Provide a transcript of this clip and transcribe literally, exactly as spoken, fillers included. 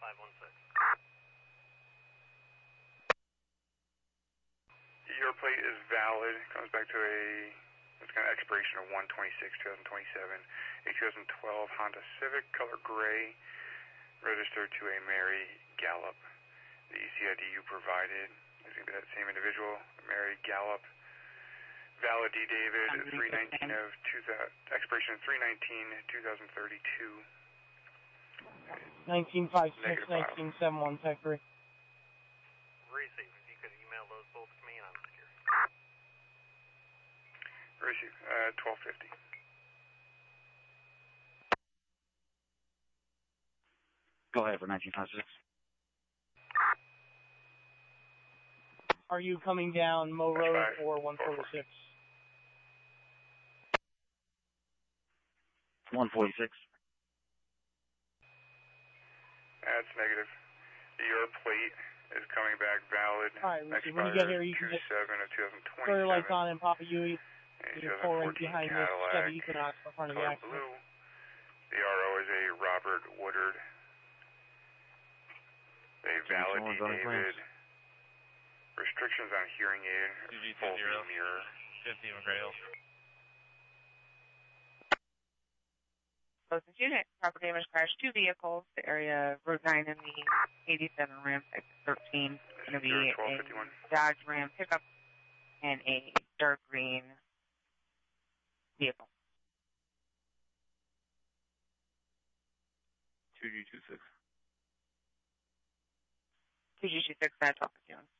five one six. Your plate is valid. Comes back to a, it's got an expiration of one twenty-six twenty twenty-seven. A two thousand twelve Honda Civic, color gray, registered to a Mary Gallup. The E C I D you provided is going to be that same individual, Mary Gallup. Valid D. David, three nineteen of two thousand, expiration of three nineteen twenty thirty-two. nineteen five six, nineteen seventy-one, type three. Receive. If you could email those both to me, and I'm secure. Receive. Uh, twelve fifty. Go ahead for nineteen five six. Are you coming down Mo Road or one forty-six? one forty-six. That's negative. Your plate is coming back valid. All right, Lucy, when you get here, you can just two seven of twenty twenty-seven. turn your lights on and Papa Yui. You're pouring behind this Chevy Equinox in front of the accident. Blue. The R O is a Robert Woodard. A valid D. David. Restrictions on hearing aid. Full mirror. fifty McGrail. Closest unit, property damage crash, two vehicles, the area Route nine and the eighty-seven Ram thirteen, going to be a Dodge Ram pickup and a dark green vehicle. two G two six. two G two six, that's off the